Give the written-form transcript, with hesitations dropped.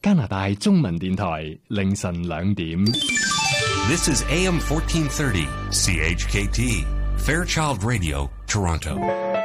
加拿大中文電台凌晨2點。 This is AM 1430 CHKT Fairchild Radio, Toronto.